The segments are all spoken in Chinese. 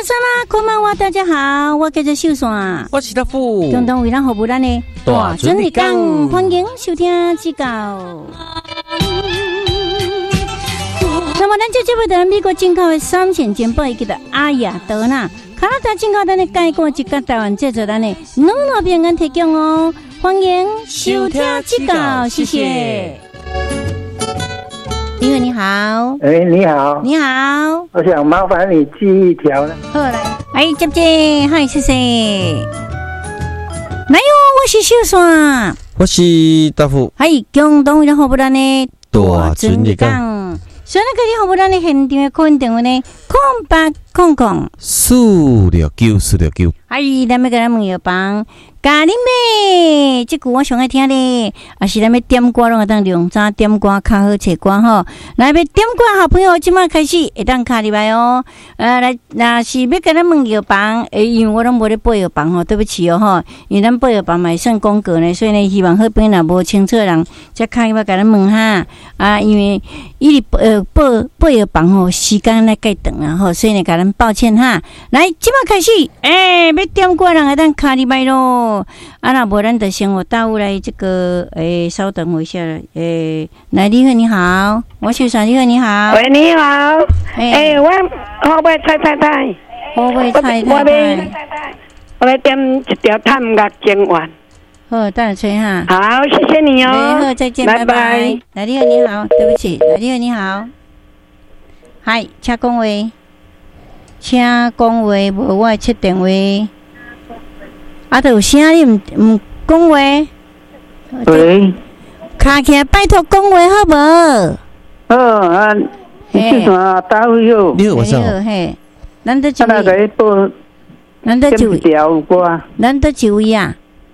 山啦，こんばんは，大家好，我叫做秀山， 我是大富， 共同为咱服务咱的大准日讲，欢迎收听指教。那么，咱这节目在美国进口的3线煎包，叫做阿雅德纳，加拿大进口咱的介锅，一个台湾制作咱的软糯饼干提供哦，欢迎收听指教，谢谢。李伟你好， 你好， 你好， 我想麻烦你寄一条呢。 好来，接接，嗨，谢谢。来哟，我是秀山， 我是大富， 共同为咱服务咱的大准日讲。 所以可以服务咱的现场的客运电话呢，0800-469-469。咱要跟咱问药房，咖喱妹，这句我上爱听咧，也是咱要点歌拢会当用早点歌较好找歌吼。来要点歌好朋友，即马开始会当卡入来哦。来，若是要跟咱问药房，因为我拢无咧报药房吼，对不起哦吼，因为咱报药房嘛会算广告呢，所以呢，希望好朋友若无清楚的人，则卡入来跟咱问哈。因为伊报药房吼，时间来介长啊吼，所以呢，甲咱抱歉哈。来，即马开始，要点歌人会当卡入来咯。若无咱就先我到来这个稍等我一下来，你好，你好，我秀山，你好，你好， 喂，你好，我买菜， 我买菜， 我来点一条探鸭煎丸。 好，等下吹哈。 好，谢谢你哦。 好，再见， 拜拜。 来，你好，你好，对不起，来，你好，你好，嗨，请讲话，无我切电话。都有声，你唔讲话？ 喂， 卡起来，拜托讲话好无？ 好你是啥大位哟？ 你好，我上。 嘿，咱得几位？ 咱得几位？ 条歌。 咱得几位啊？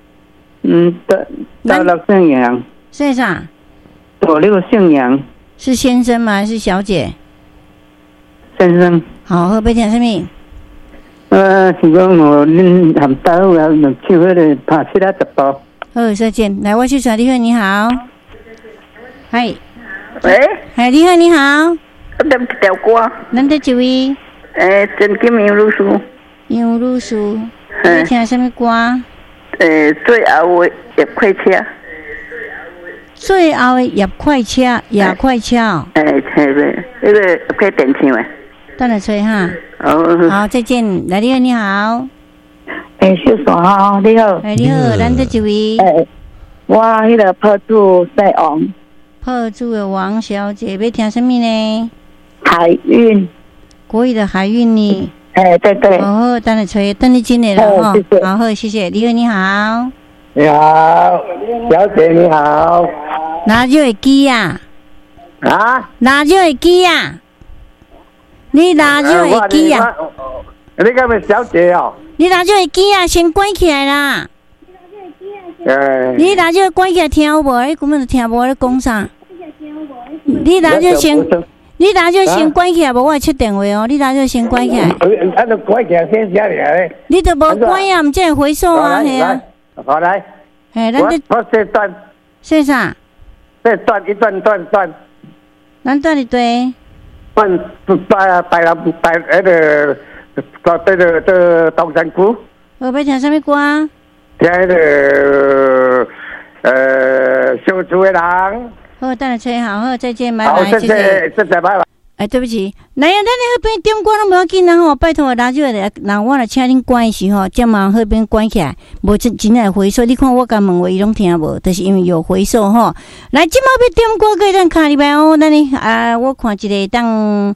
大陆姓杨。 是啥？ 大陆姓杨。 是先生吗？还是小姐？ 先生。 好，要听什么？ 是讲我恁含大有啊，用唱迄个拍七啊10包。 好，再见。来，我去找你好，你好。嗨。 喂。 你好，你好。 我点一条歌。 咱得几位？ 真金杨女士。 杨女士。你听什么歌？ 最后的叶快车。 最后的叶快车，叶快车。 那个可以点唱的。 等下吹哈。好，再见。来，你好，你好。 秀山好，你好。 你好，咱这几位？ 我迄个破处在王。 破处的王小姐，要听什么呢？ 海运。 国语的海运呢？ 对对。 好，等下吹，等你进来了哈。好，谢谢。你好，你好。 你好，小姐你好。 哪就会记呀？哪就会记呀？你哪就会记啊？ 你敢是小姐哦？ 你哪就会记啊？先关起来啦！你哪就关起来听有无？你根本就听无，你讲啥？你哪就先关起来，无我会切电话哦。你哪就先关起来？ 就关起来先下来。 你都无关啊？唔即会回收啊？系啊。 好来。 咱这我说断。 说啥？ 这断一断。 咱断一对。 带那个到东山区。 我要听什么歌？ 听那个相处的人。 好，等下吹好，再见，拜拜， 好，谢谢，拜拜。 对不起，来呀，咱那边点歌拢不要紧啦吼，拜托拉就来，那我来请恁关的时候，将嘛那边关起来，无真来回收。你看我甲问话，伊拢听无，就是因为有回收吼。来，即马要点歌，可以咱卡里边哦。咱呢我看一个当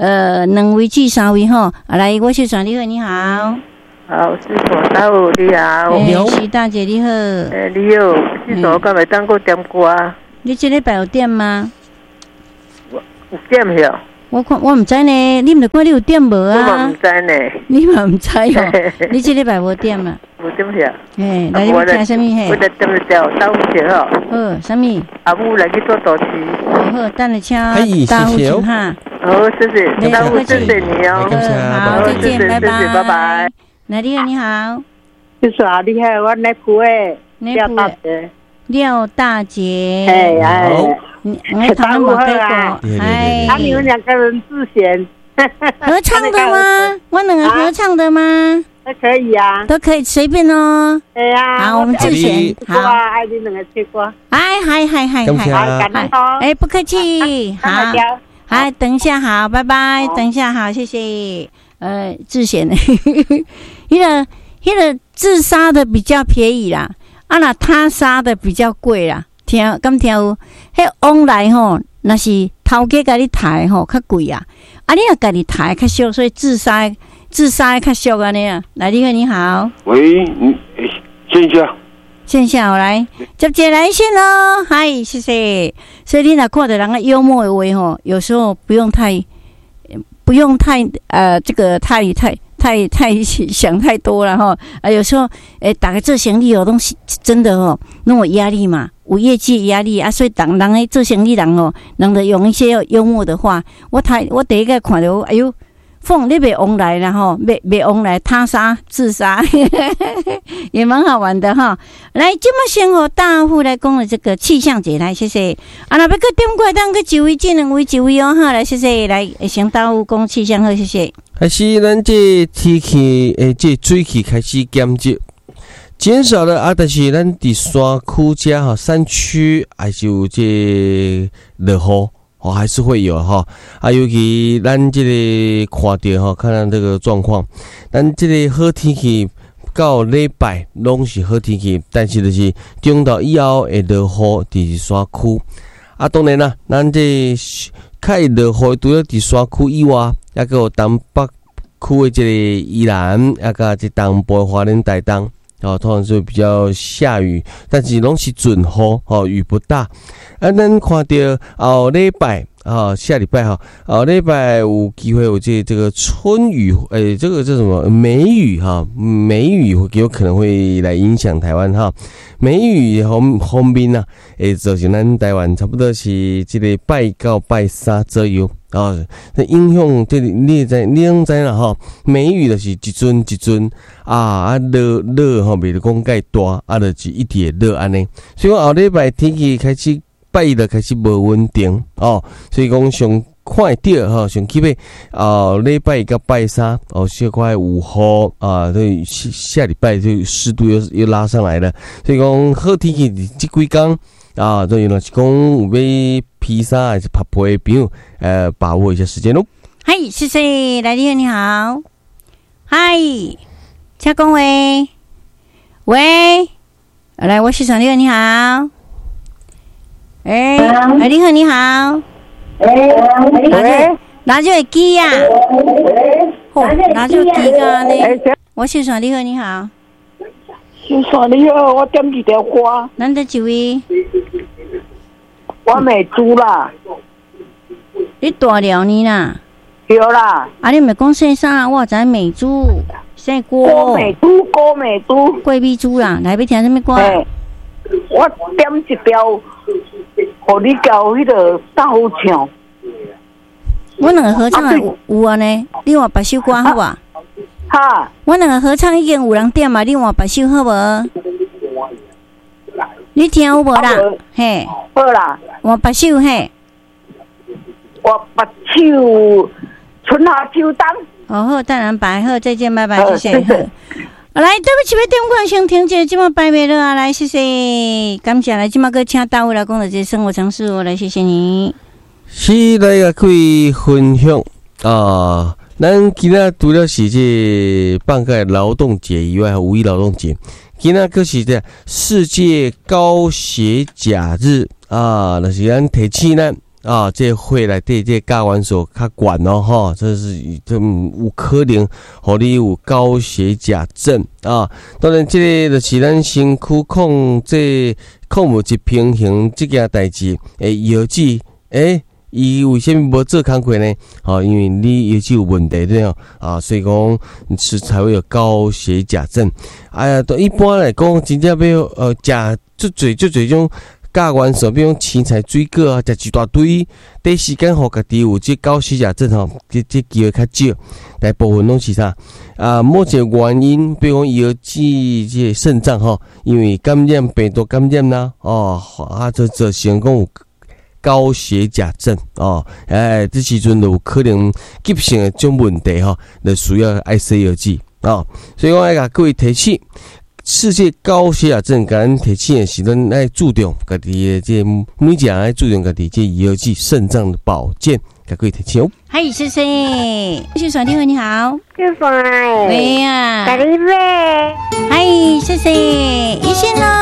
2位至3位吼。来，我是传你好，你好。 好，是所大夫你好。 徐大姐你好。 你好，是所敢会当过点歌啊？ 你这礼拜有点吗？ 有点没？ 我唔知呢，你唔看你有点无啊？ 我唔知呢。 你嘛唔知哦？你这礼拜无点啊？ 无点下。 来你要听什么？ 我来点一条大夫姐吼。 好，什么？ 阿母来去做导师。 好，等你请大夫请哈。 好，谢谢，大夫谢谢你哦。 好，再见，拜拜， 拜拜。 来，你好，你好。 就是啊，你好，我内埔诶， 廖大姐。廖大姐。 哎。 我从来没看过。 你们2个人自选， 合唱的吗？我两个合唱的吗？ 都可以啊， 都可以随便哦。 对呀， 好，我们之前好， 爱你两个吃过。 嗨，不客气，好，好，等一下，好，拜拜，等一下，好，谢谢。志贤，那个自杀的比较便宜啦，那他杀的比较贵啦。听有？迄往来吼，那是头家家己抬吼，较贵啊。你若家己抬较俗，所以自杀较俗安尼啊。来，你好， 喂， 线下我来接来线咯。嗨，谢谢。所以你若看到人家幽默的话吼，有时候不用太这个太想太多了哈。有时候大家做生意东西真的那种压力嘛，有业绩压力啊，所以人诶做生意人人得用一些幽默的话。我第一个看到，哎呦，凤你别往来然后别往来他杀自杀，也蛮好玩的哈。来，这么先大户来讲的这个气象节，来谢谢。那要去点过当去一位，这两位一位哈，来谢谢。来先大户讲气象好，谢谢。 开始，咱这天气这水气开始减少了但是咱伫山区遮山区还是有这落雨。还是会有尤其咱这个看到看咱这个状况，咱这个好天气到礼拜拢是好天气，但是就是中到以后会落雨伫山区。当然啦，咱这较会落雨除了伫山区以外，还有东北区的这个宜兰，甲这东部花莲台东。通常是比较下雨，但是拢是准雨，雨不大。咱看到后礼拜下礼拜后礼拜有机会有这个春雨，这个叫什么梅雨梅雨有可能会来影响台湾梅雨方面啊，造成咱台湾差不多是这个拜到拜三左右。那影响这你拢知啦梅雨就是一阵一阵落袂得讲介大就是一直落安尼，所以讲后礼拜天气开始拜一就开始无稳定所以讲上快到上起码礼拜一到拜三小可有雨对下礼拜就湿度又拉上来了，所以讲好天气这几天所以若是讲有要披萨还是拍皮的朋友，把握一下时间咯。 嗨，谢谢，来你好，嗨，请讲喂，来，我是小丽，你好，你好，哪就会机呀？哪就机噶呢？我是小丽，你好。 先生你好，我点一条歌。 咱的一位， 我美猪啦。 你大了你啦？ 对啦。 你咪讲姓啥？我知美猪，姓郭。 郭美猪。 贵美猪啦，来要听什么歌？ 我点一条，互你交迄个斗唱。 我两个合唱有啊呢，你换别首歌好吧？我两个合唱已经有人点嘛，你换别首好无？你听有无啦？嘿， 好啦， 换别首嘿。 我别手春夏秋冬。 好，当然白好，再见，拜拜，谢谢。来，对不起，要点歌先停一下，今麦拜拜了来，谢谢，感谢来，今麦个请大位来讲的这生活常识，来谢谢你。 是来也可以分享咱今仔除了是这放假劳动节以外，五一劳动节，今仔可是这世界高血钾日就是咱提醒咱这会来对这教官所较管这是有可能互你有高血钾症当然这个就是咱身躯控无一平衡这件代志药剂伊为什么无做工课呢？因为你也有问题对所以讲你吃才会有高血钾症。一般来讲，真正要食最种加元素，比如青菜、水果食一大堆，第一时间互家己有这高血钾症这机会较少。大部分拢是啥？某一个原因，比如讲药剂这肾脏因为感染病毒感染啦，就想讲有高血钾症哦，这时阵有可能急性的种问题哈，就需要爱洗药剂啊。所以我爱甲各位提醒，世界高血压症，甲咱提醒的是，咱爱注重家己的这每一项爱注重家己这药剂肾脏的保健，甲各位提醒。 嗨，谢谢，谢爽电话，你好， 师傅， 喂呀， 咖喱妹， 嗨，谢谢，一线喽。